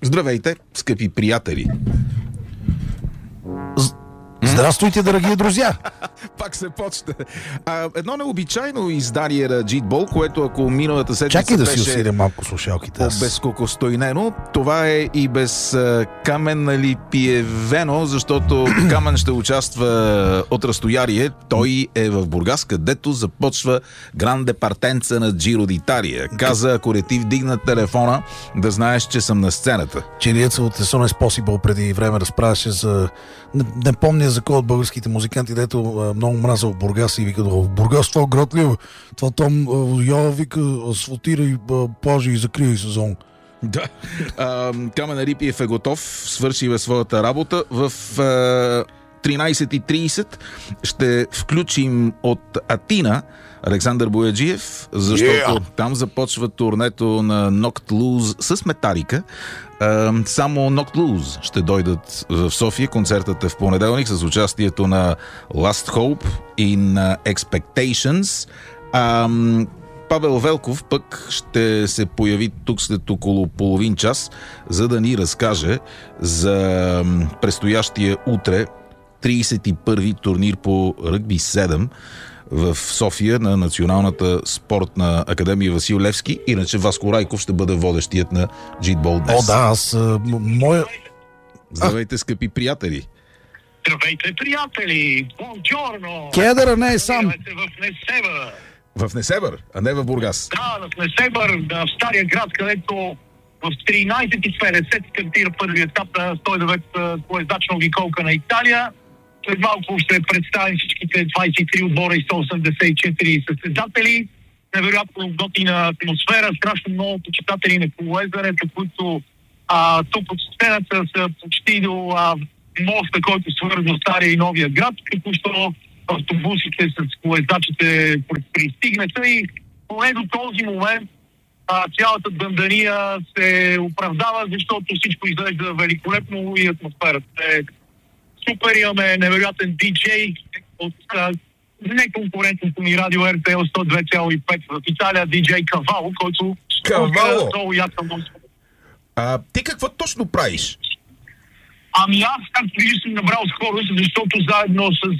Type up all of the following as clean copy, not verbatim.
Здравейте, скъпи приятели! Здравствуйте, драги друзья! Пак се почта. Едно необичайно издание на Джитбол, което ако миналата седмица Чакай да си беше усилим малко слушалките. обезкокостойнено, това е и без Камен Липиевено, защото Камен ще участва от разстояние. Той е в Бургас, където започва Гранде Партенца на Джиро d'Italia. Каза, ако не ти вдигна телефона, да знаеш, че съм на сцената. Чилиеца от Son Possible преди време разправяше за... Не помня за кой от българските музиканти, дето много мразал в Бургас и вика: в Бургас това град ли? Това там я вика асфалтира и плажи и закрива и сезон. Да. Камен Липиев е готов, свърши в своята работа. В 13:30 ще включим от Атина Александър Бояджиев, защото там започва турнето на Knocked Loose с Металика. Само Knocked Loose ще дойдат в София. Концертът е в понеделник с участието на Last Hope и на Expectations. Павел Велков пък ще се появи тук след около половин час, за да ни разкаже за предстоящия утре 31-ви турнир по ръгби 7 в София на Националната спортна академия Васил Левски. Иначе Васко Райков ще бъде водещият на Джитбол днес. О, да, аз моя... Здравейте, скъпи приятели! Здравейте, приятели! Бонджорно! Кедъра не е сам. В Несебър. В Несебър, а не в Бургас. Да, в Несебър, в стария град, където в 13:50 стартира първи етап на 109 поездачна обиколка на Италия. След малко ще представим всичките 23 отбора и 184 състезатели. Невероятно готина атмосфера, страшно много почитатели на колоезденето, които тук от сцената са почти до моста, който свързва стария и новия град, като автобусите с колоездачите пристигнаха и поне до този момент цялата дъндания се оправдава, защото всичко изглежда великолепно и атмосферата е супер. Имаме невероятен диджей от неконкурентното ни радио RTL 102.5 в Италия, диджей Кавало, който много яка музика. Ти какво точно правиш? Ами аз, както виждаш, съм набрал скорост, защото заедно с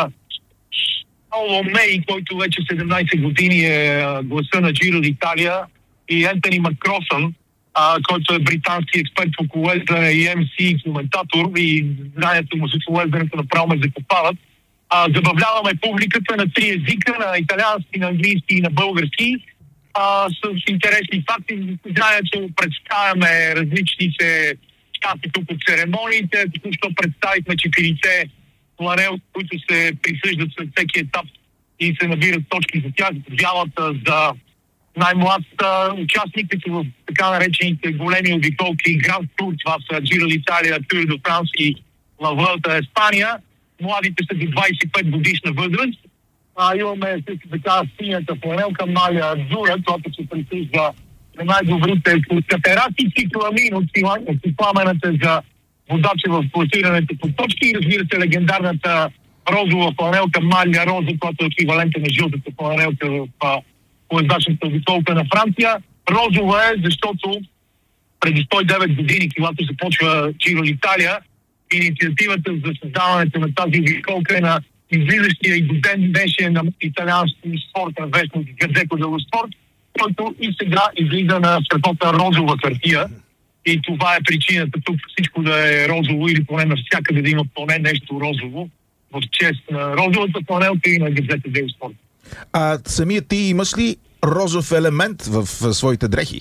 Пауло Мей, който вече 17 години е гласа на Джиро d'Italia, и Ентони Макросън, който е британски експерт по колоездене и МС коментатор, и знанието му за колоезденето направо ме закопават. Забавляваме публиката на 3 езика, на италиански, на английски и на български, с интересни факти. Знанието представяме различните части тук от церемониите, току-що представихме 4 планел, които се присъждат след всеки етап и се набират точки за тях. Бялата за най-млад участник, като в така наречените големи обиколки Гранд Тур, това са Джиро d'Italia, Тур де Франс и Ла Vuelta Испания. Младите са до 25 годишна възраст. Имаме също така синята фланелка Малия Азура, която се присъжда на най-добрите катерати, цикламин от пламената за водача в класирането по точки и, разбира се, легендарната розова фланелка Малия Роза, която е еквивалента на жълтата фланелка в поездачната обиколка на Франция. Розова е, защото преди 109 години, когато започва Джиро d'Italia, инициативата за създаването на тази обиколка е на излизащия и до ден днешен на италиански спортен вестник Газето дело Спорт, който и сега излиза на страхотна розова хартия. И това е причината тук всичко да е розово или поне навсякъде да има поне нещо розово в чест на розовата фланелка и на Газето дело Спорт. Самия ти имаш ли розов елемент в своите дрехи?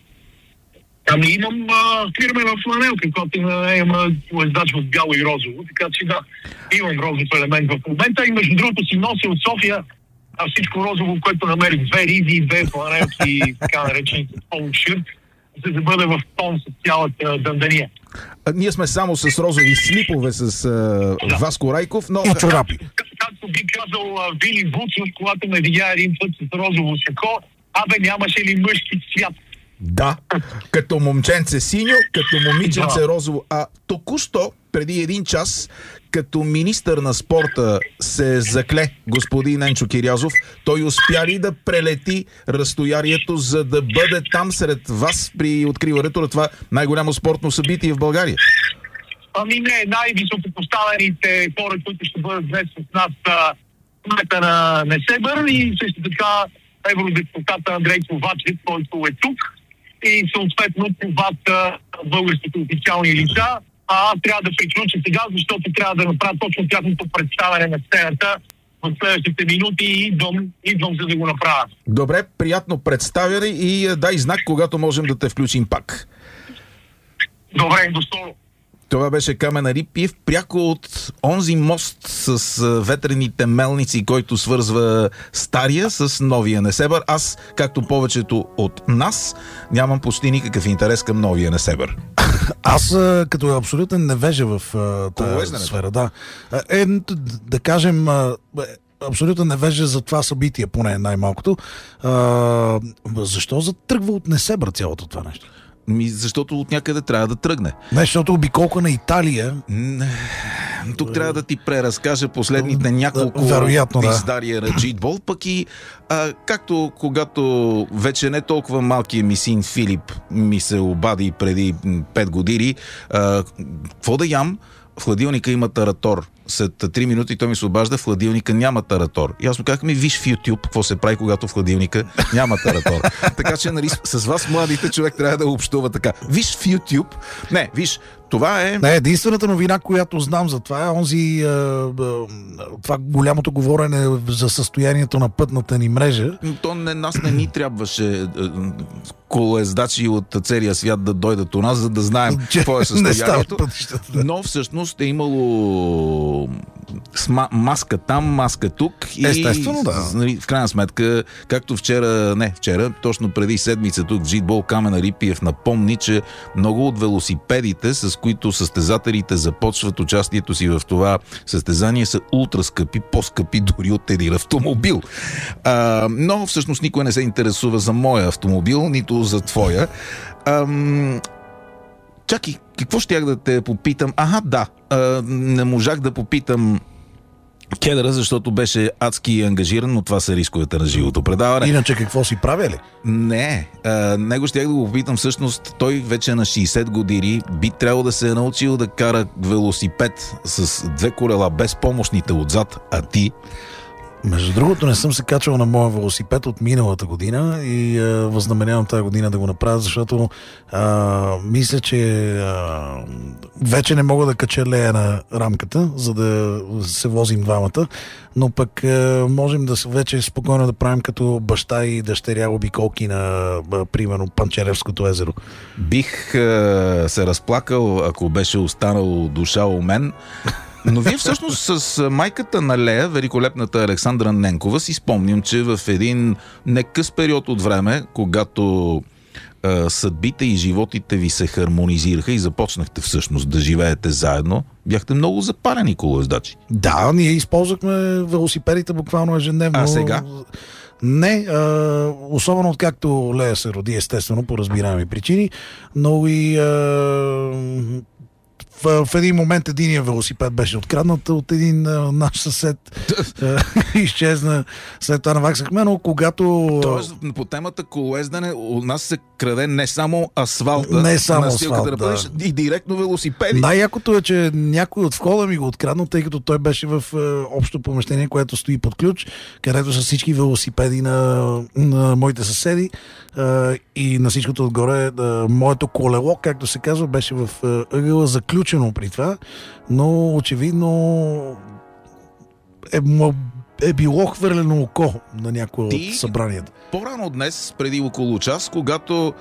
Ами имам фирмена фланелка, която има поездач в бяло и розово, така че да, имам розов елемент в момента и между другото си нося от София всичко розово, което намерих, 2 ризи, 2 фланелки и така наречените полуширт, за да бъде в тон с цялата дъндания. Ние сме само с розови слипове с Васко Райков, но... И чорапи. Както би казал Вили Вуцов, когато ме видя един път с розово сако, нямаше ли мъжки цвят? Да, като момченце синьо, като момиченце розово. Току-що преди един час, като министър на спорта се закле господин Енчо Кирязов. Той успя ли да прелети разстоянието, за да бъде там сред вас при откриването на това най-голямо спортно събитие в България? Ами не, най-високопоставените хора, които ще бъдат днес с нас, кмета на Несебър и също така евродепутата Андрей Ковачев, който е тук. И съответно това са българските официални лица. Аз трябва да приключа сега, защото трябва да направя точно тяхното представяне на сцената в следващите минути и идвам за да го направя. Добре, приятно представяне и дай знак, когато можем да те включим пак. Добре, до скоро. Това беше Камен Арипиев, пряко от онзи мост с ветрените мелници, който свързва стария с новия Несебър. Аз, както повечето от нас, нямам почти никакъв интерес към новия Несебър. Аз като абсолютен невежа в тази сфера, да кажем, абсолютно невежа за това събитие, поне най-малкото. Защо затръгва от Несебър цялото това нещо? Защото от някъде трябва да тръгне. Не, защото обиколка на Италия... Тук трябва да ти преразкажа последните няколко издария на джитбол, пък и както когато вече не толкова малкият ми син Филип ми се обади преди 5 години, какво да ям? В хладилника има таратор. След 3 минути той ми се обажда, в хладилника няма таратор. И аз му казах, виж в YouTube какво се прави, когато в хладилника няма таратор. Така че, нали, с вас, младите, човек трябва да общува така. Виж в YouTube. Не, виж, това е... Не, единствената новина, която знам за това е това голямото говорене за състоянието на пътната ни мрежа. Нас не ни трябваше колоездачи от целия свят да дойдат у нас, за да знаем какво е състоянието. Но всъщност е имало маска там, маска тук. Естествено, да. В крайна сметка, както вчера, точно преди седмица тук в джитбол Камен Арипиев напомни, че много от велосипедите, с които състезателите започват участието си в това състезание, са ултра скъпи, по-скъпи дори от един автомобил. Но всъщност никой не се интересува за моя автомобил, нито за твоя. Чакай, какво щях да те попитам? Не можах да попитам Кедъра, защото беше адски ангажиран, но това са рисковете на живото предаване. Иначе какво си правили? Не, него щях да го попитам. Всъщност той вече на 60 години би трябвало да се е научил да кара велосипед с 2 колела без помощните отзад, а ти... Между другото, не съм се качвал на моя велосипед от миналата година и възнамерявам тази година да го направя, защото мисля, че вече не мога да кача Лея на рамката, за да се возим двамата, но пък можем да вече спокойно да правим като баща и дъщеря обиколки на, примерно, Панчеревското езеро. Бих се разплакал, ако беше останал душа у мен. Но вие всъщност с майката на Лея, великолепната Александра Ненкова, си спомням, че в един некъс период от време, когато съдбите и животите ви се хармонизираха и започнахте всъщност да живеете заедно, бяхте много запалени колоездачи. Да, ние използвахме велосипедите буквално ежедневно. А сега? Не, особено откакто Лея се роди, естествено, по разбираеми причини, но и в един момент единия велосипед беше откраднат от един наш съсед. Изчезна. След това наваксахме, но когато... Тоест, по темата колоездане у нас се краде не само асфалта, не само асфалт, да бъдеш, и директно велосипеди. Най-якото е, че някой от входа ми го открадна, тъй като той беше в общо помещение, което стои под ключ, където са всички велосипеди на моите съседи и на всичкото отгоре моето колело, както се казва, беше в ъгъла заключено при това, но очевидно е било хвърлено око на някои от събранията. По-рано днес, преди около час, когато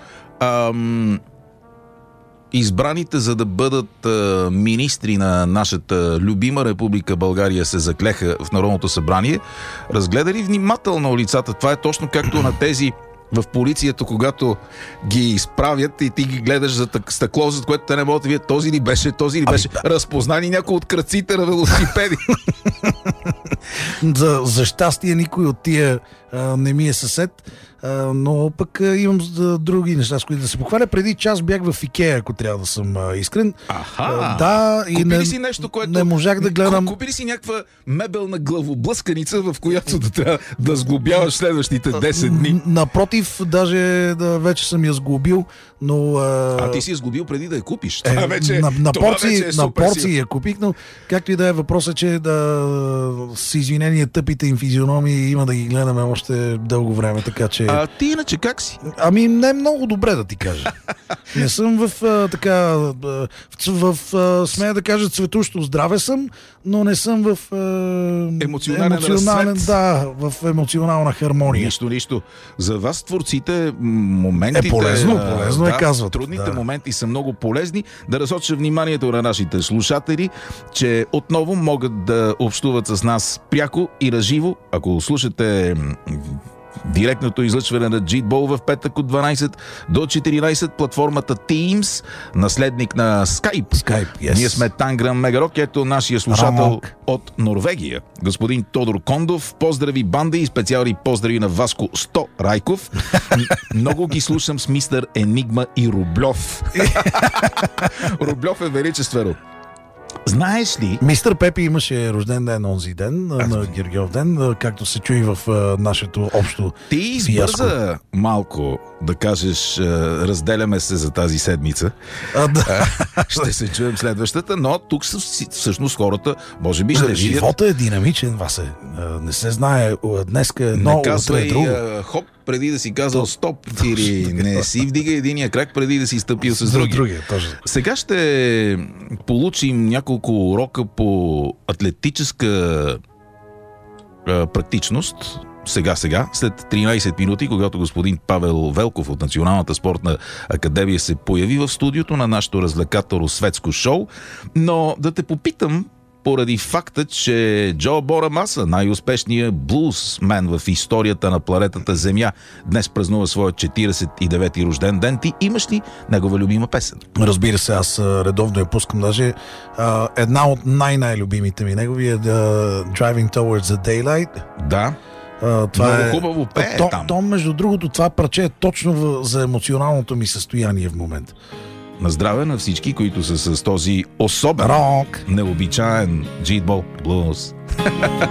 избраните за да бъдат министри на нашата любима Република България се заклеха в Народното събрание, разгледали внимателно лицата. Това е точно както на тези в полицията, когато ги изправят и ти ги гледаш за стъкло, за което те не могат да видят този ли беше. Разпознали някой от кръците на велосипеди. За щастие никой от тия не ми е съсед. Но пък имам други неща, с които да се похваля. Преди час бях в Икеа, ако трябва да съм искрен. Да, и купи ли си нещо, което... не можах да гледам... Купи ли си някаква мебелна главоблъсканица, в която да трябва да сглобяваш следващите 10 дни? Напротив, даже вече съм я сглобил, но... ти си я сглобил преди да я купиш. На порции я купих, но както и да е, въпросът, че с извинение тъпите им физиономии има да ги гледаме още дълго време, така че... Ти иначе как си? Не много добре, да ти кажа. Не съм смея да кажа, цветущо здраве съм, но не съм в емоционален в емоционална хармония. Нищо. За вас, творците, моментите... Полезно казват. Трудните моменти са много полезни. Да разсоча вниманието на нашите слушатели, че отново могат да общуват с нас пряко и наживо. Ако слушате директното излъчване на Джитбол в петък от 12 до 14, платформата Teams, наследник на Skype. Ние сме Танграм Мегарок, ето нашия слушател от Норвегия, господин Тодор Кондов. Поздрави банди и специални поздрави на Васко 100 Райков. Много ги слушам с мистер Енигма и Рублев. Рублев е величествено. Знаеш ли? Мистер Пепи имаше рожден ден онзи ден, на Гергьов ден, както се чуи в нашето общо Ти избърза малко да кажеш, разделяме се за тази седмица. Ще се чуем следващата, но тук всъщност хората може би ще видят... Живота е динамичен, Васе. Не се знае днеска едно, утре друго. Хоп, преди да си казал стоп, или не си вдига единия крак преди да си стъпил с другия. Сега ще получим няколко урока по атлетическа практичност. Сега, след 13 минути, когато господин Павел Велков от Националната спортна академия се появи в студиото на нашето развлекателно светско шоу, но да те попитам, поради факта, че Джо Борамаса, най-успешният блузмен в историята на планетата Земя, днес празнува своя 49-ти рожден ден. Ти имаш ли негова любима песен? Разбира се, аз редовно я пускам. Даже една от най-любимите ми негови е Driving Towards the Daylight. Да. Това много хубаво пее там. Между другото, това парче е точно за емоционалното ми състояние в момента. На здраве на всички, които са с този особен, необичаен Джитбол блуз.